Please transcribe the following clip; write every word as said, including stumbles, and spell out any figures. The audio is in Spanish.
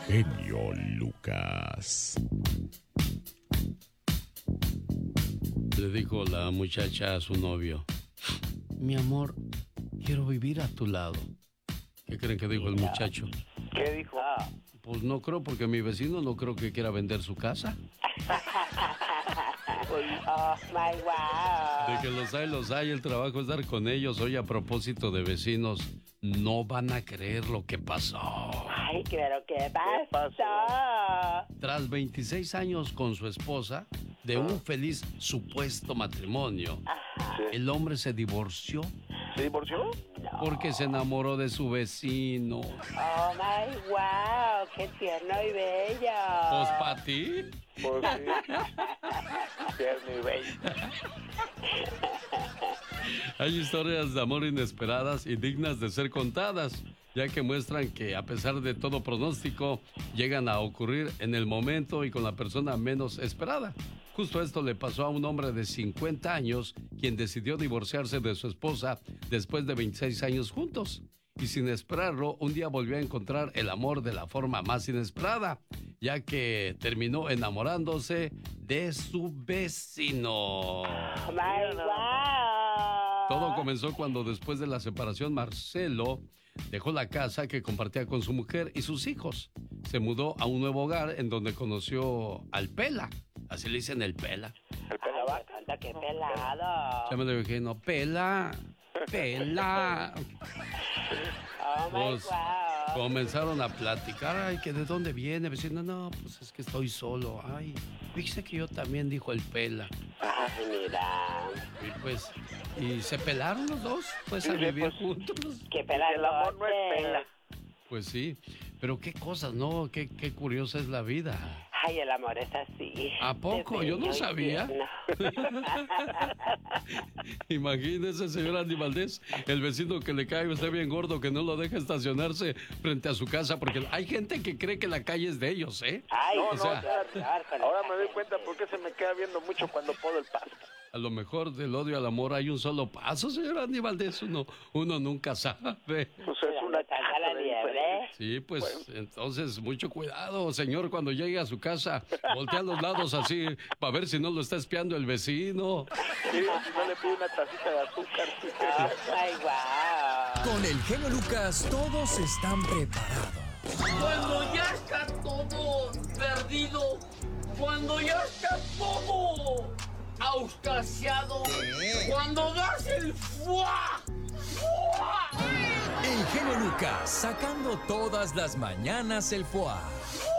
genio Lucas. Le dijo la muchacha a su novio: mi amor, quiero vivir a tu lado. ¿Qué creen que dijo el muchacho? ¿Qué dijo? Pues no creo, porque mi vecino no creo que quiera vender su casa. Oh, my wow. De que los hay, los hay, el trabajo es dar con ellos. Oye, a propósito de vecinos, no van a creer lo que pasó. Ay, claro, ¿qué pasó? Tras veintiséis años con su esposa, de un feliz supuesto matrimonio, el hombre se divorció. ¿Se divorció? Porque se enamoró de su vecino. Oh, my wow, qué tierno y bello. ¿Pues para ti? Pues sí. Tierno y bello. Hay historias de amor inesperadas y dignas de ser contadas, ya que muestran que a pesar de todo pronóstico, llegan a ocurrir en el momento y con la persona menos esperada. Justo esto le pasó a un hombre de cincuenta años, quien decidió divorciarse de su esposa después de veintiséis años juntos. Y sin esperarlo, un día volvió a encontrar el amor de la forma más inesperada, ya que terminó enamorándose de su vecino. Oh, my wow. Todo comenzó cuando, después de la separación, Marcelo dejó la casa que compartía con su mujer y sus hijos. Se mudó a un nuevo hogar en donde conoció al Pela. Así le dicen, el Pela. El pela vaca. Anda, qué pelado. Ya me lo dije, no, Pela, Pela. Oh, my Pues, wow. comenzaron a platicar. Ay, que de dónde viene, vecino. No, pues es que estoy solo. Ay, fíjese que yo también, dijo el Pela. Ay, mira. Y pues, y se pelaron los dos, pues, a Sí, vivir pues, juntos. Qué pelado. El amor no es pela. Pues sí, pero qué cosas, ¿no? Qué, qué curiosa es la vida. Ay, el amor es así. ¿A poco? Yo no sabía. Imagínese, señor Andy Valdés, el vecino que le cae usted bien gordo, que no lo deja estacionarse frente a su casa, porque hay gente que cree que la calle es de ellos, ¿eh? Ay, No, O no, sea, ya- ahora me doy cuenta por qué se me queda viendo mucho cuando podo el pasto. a lo mejor del odio al amor hay un solo paso, señor Andy Valdés, uno, uno nunca sabe. Pues es una Tanta la liebre. Sí, pues entonces mucho cuidado, señor, cuando llegue a su casa, voltea a los lados así, para ver si no lo está espiando el vecino. Sí, si no le pido una tacita de azúcar. Oh, my wow. Con el genio Lucas todos están preparados. Cuando ya está todo perdido, cuando ya está todo auscasiado, cuando das el fuá, fuá. El genio Lucas sacando todas las mañanas el foie.